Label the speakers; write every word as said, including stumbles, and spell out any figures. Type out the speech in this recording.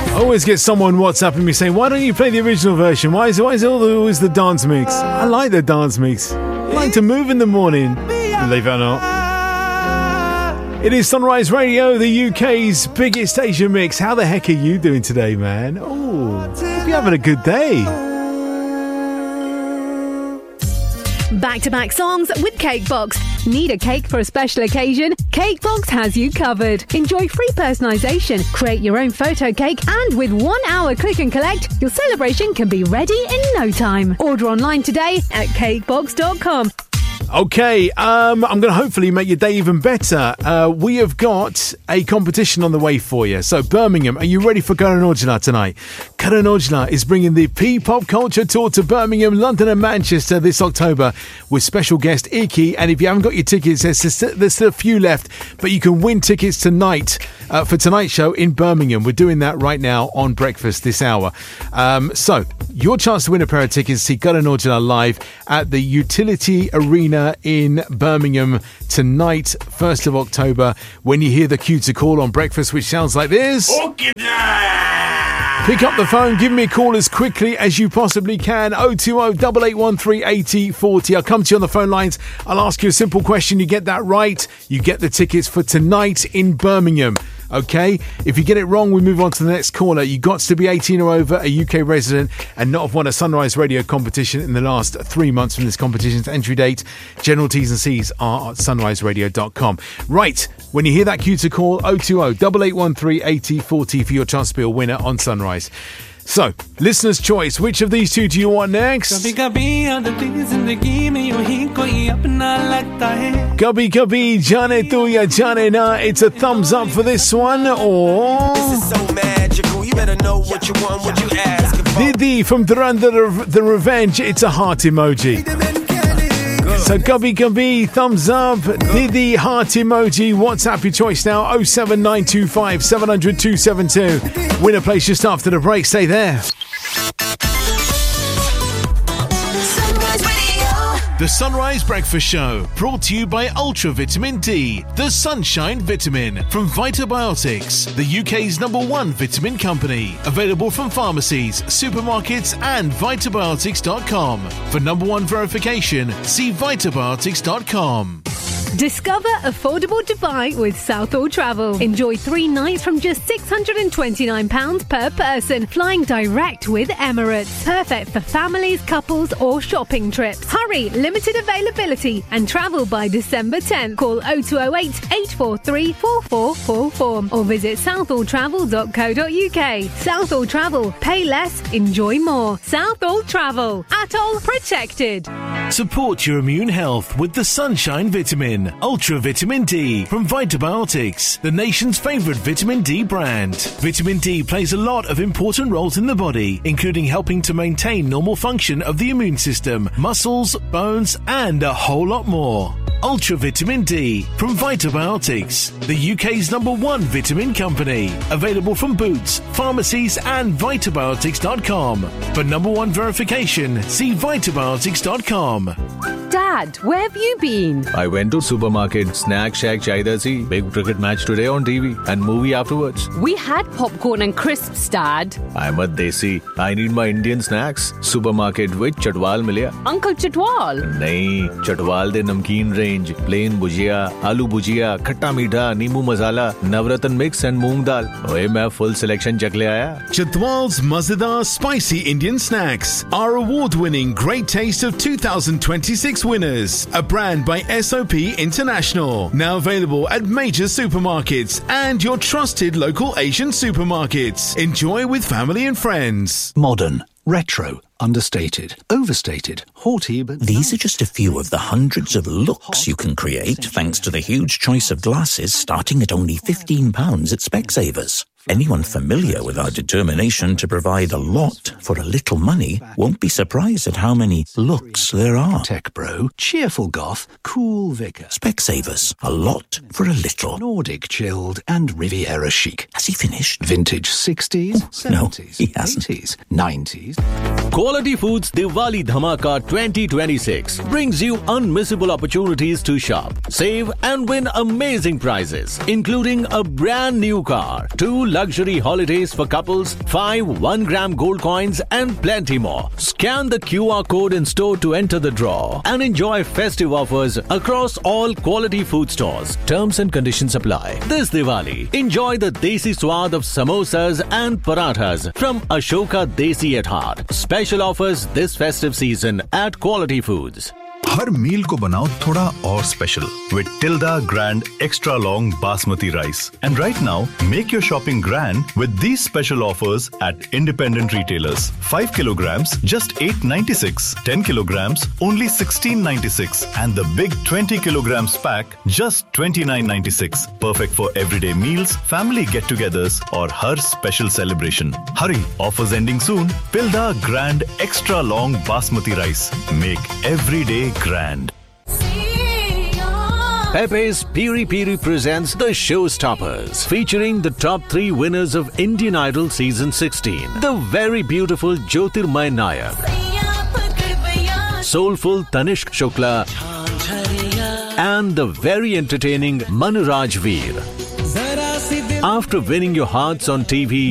Speaker 1: I always get someone WhatsApping me saying, why don't you play the original version? Why is, why is it always the dance mix? I like the dance mix. I like to move in the morning, believe it or not. It is Sunrise Radio, the U K's biggest Asian mix. How the heck are you doing today, man? Oh, hope you're having a good day.
Speaker 2: Back-to-back songs with Cakebox. Need a cake for a special occasion? Cakebox has you covered. Enjoy free personalisation, create your own photo cake, and with one hour click and collect, your celebration can be ready in no time. Order online today at cakebox dot com.
Speaker 1: Okay, um, I'm going to hopefully make your day even better. Uh, we have got a competition on the way for you. So, Birmingham, are you ready for Karan Aujla tonight? Karan Aujla is bringing the P-Pop Culture Tour to Birmingham, London and Manchester this October with special guest Iki. And if you haven't got your tickets, there's still, there's still a few left, but you can win tickets tonight uh, for tonight's show in Birmingham. We're doing that right now on Breakfast this hour. Um, so, your chance to win a pair of tickets to see Karan Aujla live at the Utility Arena in Birmingham tonight, first of October, when you hear the cue to call on Breakfast, which sounds like this. Okay. Pick up the phone, give me a call as quickly as you possibly can. oh two oh, eight eight one three, eight oh four oh. I'll come to you on the phone lines. I'll ask you a simple question. You get that right, you get the tickets for tonight in Birmingham. Okay, if you get it wrong, we move on to the next caller. You got to be eighteen or over, a U K resident, and not have won a Sunrise Radio competition in the last three months from this competition's entry date. General T's and C's are at sunrise radio dot com. Right, when you hear that cue to call, oh two oh, eight eight one three, eight oh four oh for your chance to be a winner on Sunrise. So, listener's choice, which of these two do you want next? Kabhi kabhi jaane tu ya jaane na. It's a thumbs up for this one, or this is so magical. You better know what you want, what you ask for. Didi from Durandar the Revenge. It's a heart emoji. So Kabhi Kabhi, thumbs up, Didi, heart emoji. WhatsApp your choice now, oh seven nine two five, seven hundred, two seven two. Winner place just after the break, stay there. The Sunrise Breakfast Show, brought to you by Ultra Vitamin D, the Sunshine Vitamin from Vitabiotics, the U K's number one vitamin company. Available from pharmacies, supermarkets and vitabiotics dot com. For number one verification, see vitabiotics dot com.
Speaker 2: Discover affordable Dubai with Southall Travel. Enjoy three nights from just six hundred twenty-nine pounds per person, flying direct with Emirates. Perfect for families, couples or shopping trips. Hurry, limited availability, and travel by December tenth. Call oh two oh eight, eight four three, four four four four or visit southall travel dot co dot uk. Southall Travel. Pay less, enjoy more. Southall Travel. Atoll protected.
Speaker 3: Support your immune health with the Sunshine Vitamin. Ultra Vitamin D from Vitabiotics, the nation's favourite vitamin D brand. Vitamin D plays a lot of important roles in the body, including helping to maintain normal function of the immune system, muscles, bones, and a whole lot more. Ultra Vitamin D from Vitabiotics, the U K's number one vitamin company. Available from Boots, pharmacies, and vitabiotics dot com. For number one verification, see vitabiotics dot com.
Speaker 4: Dad, where have you been?
Speaker 5: I went to supermarket, snack shack chahiye si, big cricket match today on T V and movie afterwards.
Speaker 4: We had popcorn and crisps, Dad.
Speaker 5: I'm a desi. I need my Indian snacks. Supermarket with Chatwal milya.
Speaker 4: Uncle Chatwal?
Speaker 5: Nahin, Chatwal de namkeen range, plain bhujia, aloo bhujia, khatta meetha, neembu masala, navratan mix and moong dal. Oye, main full selection chak le aaya.
Speaker 3: Chatwal's Mazedar Spicy Indian Snacks are award-winning Great Taste of two thousand twenty-six winners. A brand by S O P International. Now available at major supermarkets and your trusted local Asian supermarkets. Enjoy with family and friends.
Speaker 6: Modern, retro, understated, overstated, haughty, but...
Speaker 7: These are just a few of the hundreds of looks you can create thanks to the huge choice of glasses starting at only fifteen pounds at Specsavers. Anyone familiar with our determination to provide a lot for a little money won't be surprised at how many looks there are.
Speaker 6: Tech bro, cheerful goth, cool vicar.
Speaker 7: Specsavers, a lot for a little.
Speaker 6: Nordic chilled and Riviera chic.
Speaker 7: Has he finished?
Speaker 6: Vintage sixties,
Speaker 7: oh,
Speaker 6: seventies,
Speaker 7: no, he hasn't.
Speaker 6: eighties, nineties.
Speaker 8: Quality Foods Diwali Dhamaka
Speaker 5: twenty twenty-six brings you unmissable opportunities to shop, save and win amazing prizes, including a brand new car, two luxury holidays for couples, five one gram gold coins and plenty more. Scan the Q R code in store to enter the draw and enjoy festive offers across all quality food stores. Terms and conditions apply. This Diwali, enjoy the desi swad of samosas and parathas from Ashoka Desi at Heart. Special offers this festive season at Quality Foods.
Speaker 8: हर मील को बनाओ थोड़ा और special with Tilda Grand Extra Long Basmati Rice. And right now, make your shopping grand with these special offers at independent retailers. five kilograms, just eight ninety-six. ten kilograms, only sixteen ninety-six. And the big twenty kilograms pack, just twenty-nine ninety-six. Perfect for everyday meals, family get-togethers, or her special celebration. Hurry, offers ending soon. Tilda Grand Extra Long Basmati Rice. Make every day grand.
Speaker 5: Pepe's Piri Piri presents The Showstoppers, featuring the top three winners of Indian Idol Season sixteen. The very beautiful Jyotirmay Nayak, soulful Tanishq Shukla, and the very entertaining Manraj Veer. After winning your hearts on T V,